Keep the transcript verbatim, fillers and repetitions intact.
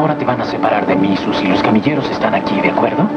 ahora te van a separar de mí, Susie. Los camilleros están aquí, ¿de acuerdo?